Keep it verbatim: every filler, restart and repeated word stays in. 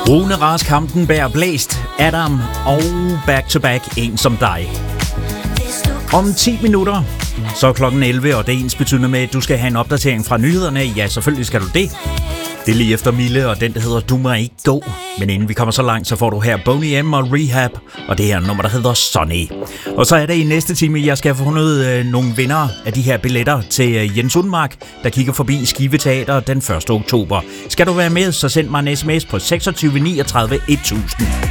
Rune Rask Hamdenberg blæst, Adam og back to back en som dig. Om ti minutter, så er klokken elleve, og det er ens betydende med, at du skal have en opdatering fra nyhederne. Ja, selvfølgelig skal du det. Det er lige efter Mille, og den der hedder Du må ikke gå. Men inden vi kommer så langt, så får du her Boney M og Rehab, og det her nummer, der hedder Sunny. Og så er det i næste time, jeg skal have fundet øh, nogle vinder af de her billetter til øh, Jens Unmark, der kigger forbi Skive Teater den første oktober. Skal du være med, så send mig en sms på seksogtyve niogtredive et tusind.